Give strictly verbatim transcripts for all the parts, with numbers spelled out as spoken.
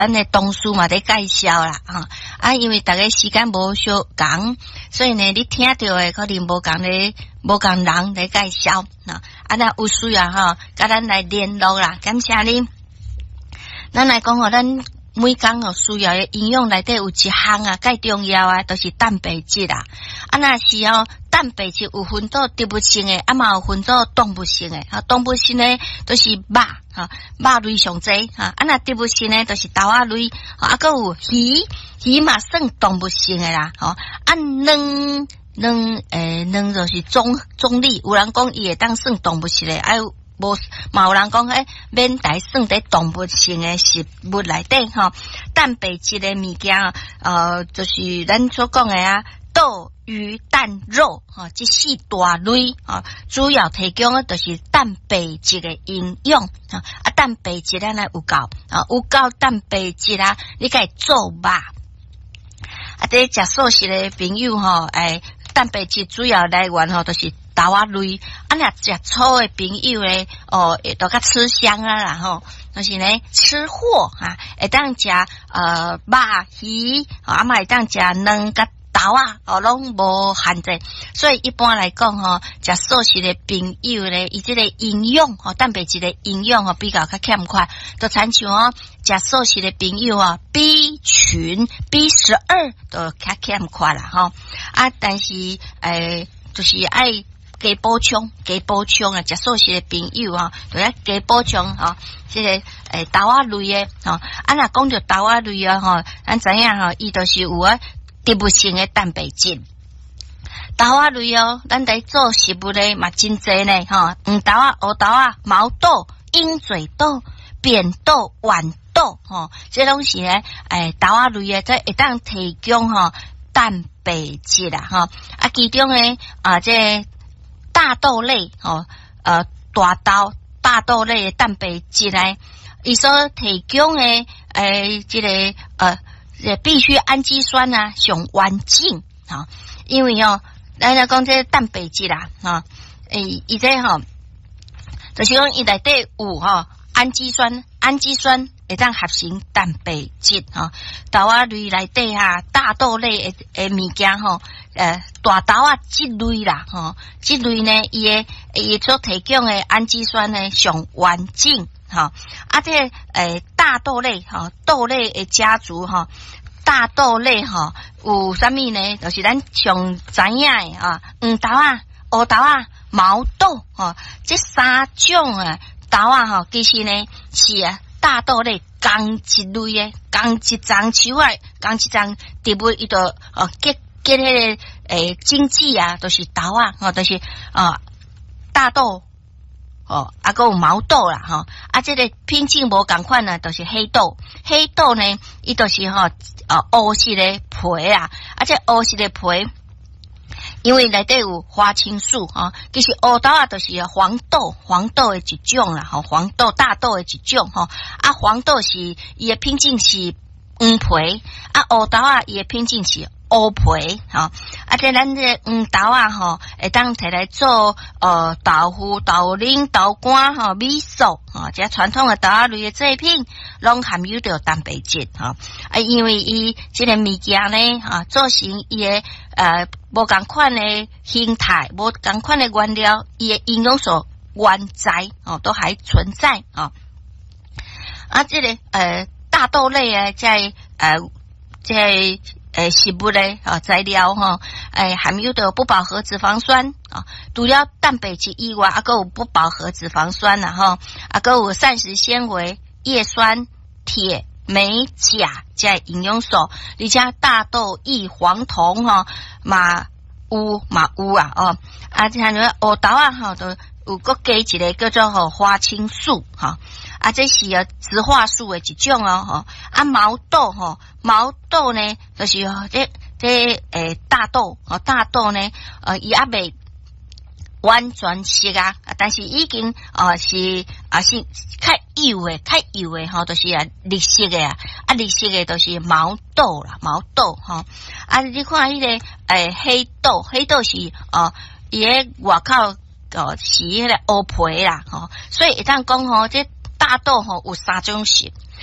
咱的同事嘛在介绍啦啊啊，因为大家时间无相共，所以呢，你听到的可能无共咧，无共人来介绍啊。啊，那有需要哈，甲咱来联络啦，感谢你。咱来讲吼，咱每工吼需要的营养内底有一项啊，介重要啊，都、就是蛋白质啦。啊，那是哦，蛋白质有分到植物性的，啊嘛有分到动物性的。啊，动物性的都是肉哈，肉类上济哈。啊，那植物性的都是豆仔类，啊，还有鱼，鱼嘛算动物性的啦。吼，啊，卵卵诶，卵就是中中立，有人讲伊会当算动物性的，还有。无，嘛有人讲诶，免大算在动物性诶食物内底吼，蛋白质诶物件，呃，就是咱所讲诶啊，豆、鱼、蛋、肉，吼、哦，这四大类啊、哦，主要提供诶就是蛋白质诶营养啊，啊，蛋白质咱来有够啊，有够蛋白质啊，你该做吧。啊，这食素食诶朋友吼，诶，蛋白质主要来源吼，都是。豆仔类，啊，若食粗的朋友咧，哦，也都较吃香啊啦吼，就是呢吃货哈，会当食呃肉鱼，啊嘛会当食卵甲豆啊，哦拢无限制，所以一般来讲吼，食素食的朋友咧，伊即个营养吼，蛋白质的营养吼比较较欠缺，都参像哦，食素食的朋友啊 ，B 群 B 十二都较欠缺啦吼，啊，但是诶，就是爱。加补充，加补充啊！食素食的朋友啊，都要加补充啊！这个诶豆仔类诶，吼、啊，啊若讲到豆仔类啊，吼，咱知影吼，伊都是有啊植物性的蛋白质。豆仔类哦，咱在做食物咧嘛真济呢，吼，黄豆啊、黑豆啊、毛豆、鹰嘴豆、扁豆、豌豆，吼，这拢是咧诶豆仔类诶，在会当提供吼蛋白质啦，吼，啊，其中诶啊这。大豆类，哦，呃，大豆、大豆类的蛋白质呢，伊所提供的，诶，这个呃，必须氨基酸啊，上完整，哈、哦，因为哦，咱来讲这个蛋白质啦，哈、哦，诶，伊这吼，就是讲伊内底有吼氨基酸，氨基酸会当合成蛋白质，哈、哦，豆仔类内底哈，大豆类的诶物件吼。呃，大豆啊，这类啦，吼、哦，这类呢，伊诶伊所提供诶氨基酸呢上完整，吼、哦，啊，这诶大豆类，吼、哦，豆类诶家族，吼、哦，大豆类，吼、哦，有啥物呢？就是咱上知影诶啊，黄豆啊、黑豆啊、毛豆，吼、哦，这三种啊豆啊，吼，其实呢是啊大豆类同一类诶，同一丛树啊，同一丛植物，伊就哦结。结迄个诶经济啊，都、就是豆啊，吼、哦，都、就是啊、呃、大豆，哦，啊个有毛豆啦，吼、哦，啊这个品种无共款呢，都、就是黑豆，黑豆呢，伊都、就是吼，呃乌色的皮啊，啊这乌色的皮，因为内底有花青素，吼、哦，其实黑豆啊，都是黄豆，黄豆的一种啦，吼，黄豆大豆的一种，吼、哦，啊黄豆是伊的品种是黄皮，啊黑豆啊，伊的品种是。乌皮，吼、哦，啊，这咱这黄豆啊，吼，会当摕来做呃豆腐、豆奶、豆干，吼，米酥，吼，这传统的豆仔类的制品，拢含有着蛋白质，吼、哦，啊，因为伊这个物件呢，啊，做成伊的呃无共款的形态，无共款的原料，伊的营养素原在，哦，都还存在，哦，啊，这个呃大豆类啊，在呃在。诶，食物咧啊，材料吼，诶，含有的不饱和脂肪酸啊，除了蛋白质以外，啊，还有不饱和脂肪酸啦，吼，啊，还有膳食纤维、叶酸、铁、镁、钾这营养素，而且大豆异黄酮吼，嘛有嘛有啊，哦，啊，像那黑豆啊，吼，都有个加一个叫做吼花青素，哈。啊，这是啊植化素的一种哦，吼啊毛豆吼，毛豆呢就是这这诶大豆哦，大豆呢呃伊还未完全熟啊，但是已经呃是啊是较幼的，较幼的吼，就是啊绿色的啊，啊绿色的都是毛豆啦，毛豆吼啊，你看迄、那个诶黑豆，黑豆是哦伊个外口哦是迄个乌皮啦，吼，所以会当讲吼这。大豆吼有三种色，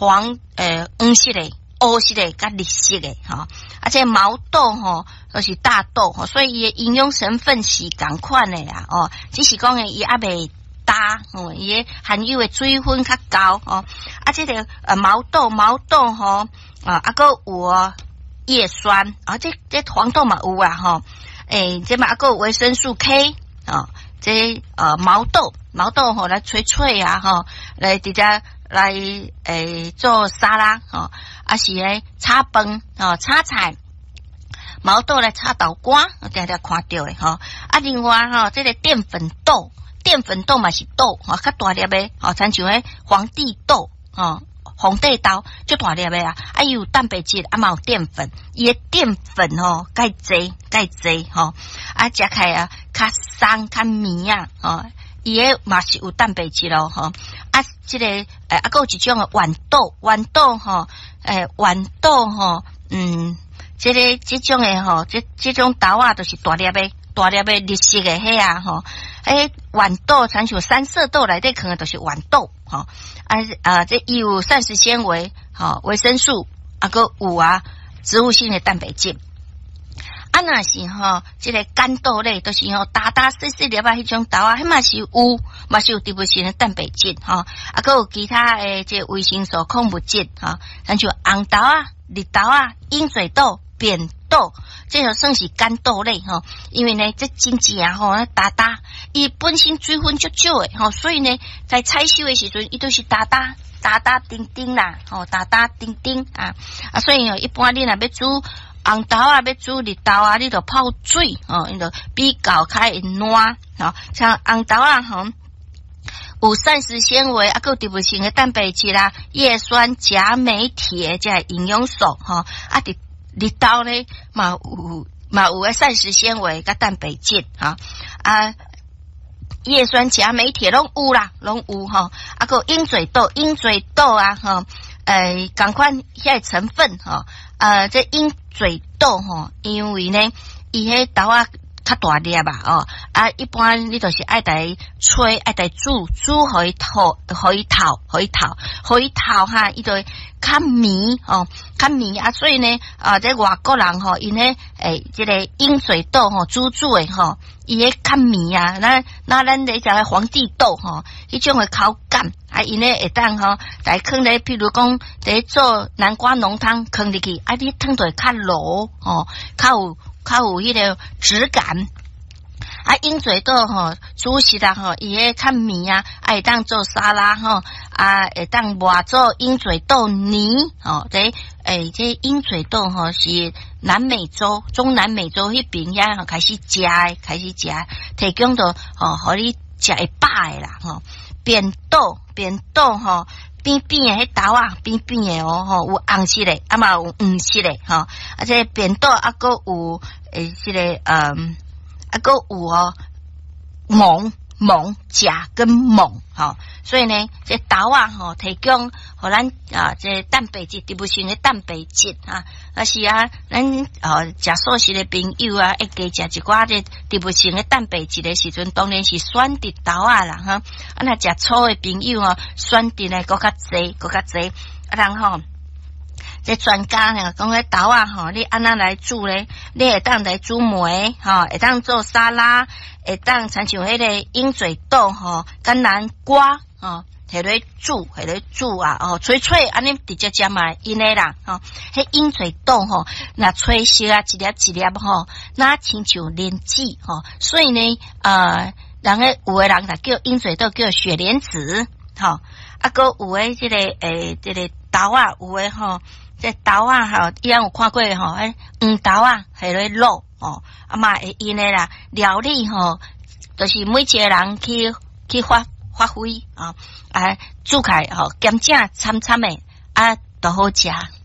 黄诶黄色的、黑色的、甲绿色的哈。而且毛豆吼都是大豆吼，所以伊的营养成分是同款的啦哦，只是讲诶伊还未搭哦，伊含有的水分较高哦。啊，这个呃毛豆毛豆吼啊，啊个有哦叶酸啊，这这黄豆嘛有啊吼，诶、欸，这嘛啊个维生素 K 啊，这呃毛豆毛豆吼来脆脆啊吼，来直接来诶、欸、做沙拉吼，啊是来炒饭哦炒菜。毛豆来炒豆干，我定定看到诶吼。啊，另外吼，这个淀粉豆，淀粉豆嘛是豆，吼，较大粒诶，吼，亲像迄皇帝豆，吼，红地豆，就大粒诶啊。啊，有蛋白质，啊嘛有淀粉，伊诶淀粉吼，介济，介济吼，啊，食起来啊，较松较绵啊，吼，伊诶嘛是有蛋白质咯，吼。啊，这个诶，啊，还有一种诶豌豆，豌豆吼，诶，豌豆吼，嗯。这个这种诶吼，这这种豆啊，都是大粒诶，大粒诶绿色诶迄啊吼，诶豌豆参像三色豆内底可能都是豌豆吼，啊啊这有膳食纤维，吼维生素，啊个有啊植物性的蛋白质。啊，那是吼，这个干豆类都是吼大大细细粒啊，迄种豆啊，迄嘛是有，嘛是有植物性的蛋白质吼，啊个有其他诶这维生素、矿物质吼，参像红豆啊、绿豆啊、鹰嘴豆。扁豆，这就算是干豆类吼，因为呢，这真正吼，大大，伊本身水分足少诶吼，所以呢，在采收诶时阵，伊都是大大大大丁丁啦，吼，大大丁丁啊啊，所以哦，一般你若要煮红豆啊，要煮绿豆啊，你就泡水哦，你就比较较会烂吼，像红豆啊吼。有膳食纤维，啊，有植物性诶蛋白质啦，叶酸、钾、镁、铁这营养素吼，啊，伫绿豆呢，嘛有嘛有诶膳食纤维甲蛋白质哈啊，叶酸、钾、镁、铁拢有啦，拢有吼。啊，个鹰嘴豆，鹰嘴豆啊，吼，诶，共款遐成分吼，呃，这鹰嘴豆吼，因为呢，伊迄豆啊。较大粒吧哦，啊，一般你就是爱来吹，爱来煮，煮互伊透，互伊透，互伊透，互伊透哈，伊就较绵哦，较绵啊，所以呢，啊，这外国人吼，因呢，诶，这个鹰嘴豆吼，煮煮诶吼，伊迄较绵啊，那那咱咧食个皇帝豆吼，迄种诶口感，啊，因呢会当吼，来放咧，譬如讲，伫做南瓜浓汤放入去，啊，你汤就会较糯哦，较有。较有迄个质感，啊，鹰嘴豆吼，煮食啦吼，伊迄较绵啊，啊，会当做沙拉吼，啊，会当磨做鹰嘴豆泥，吼，这诶，这鹰嘴豆吼是南美洲、中南美洲迄边遐吼开始食诶，开始食，提供到吼，互你食会饱诶啦，吼，扁豆，扁豆吼。扁扁诶，迄豆啊，扁扁诶哦，吼有红色诶，啊嘛有黄色诶，吼，而且扁豆啊个有诶，这个嗯，啊个有哦，锰锰钾跟锰，吼，所以呢，这豆啊吼提供互咱啊这蛋白质，植物性诶蛋白质啊，啊是啊，咱哦食素食诶朋友啊，会加食一寡这植物性诶蛋白质诶时阵，当然是选择豆啊啦，哈，啊那食粗诶朋友哦，选择诶搁较济，搁较济，啊然后。这专家呢讲迄豆啊吼，你安怎来煮咧？你会当来煮糜吼，会当做沙拉，会当亲像迄个鹰嘴豆吼、橄榄瓜吼，摕来煮，摕来煮啊哦，脆脆安尼直接食嘛，因诶啦吼。迄鹰嘴豆吼，那脆色啊，一粒一粒吼，那亲像莲子吼，所以呢，呃，人诶有诶人就叫鹰嘴豆叫雪莲子吼，啊个有诶即、这个诶，即、这个豆啊，有诶吼。这豆啊，吼，以前有看过吼，迄黄豆啊，下咧卤哦，啊嘛会因诶啦，料理吼，就是每一个人去去发发挥啊，啊煮开吼，咸正参参诶，啊都好食。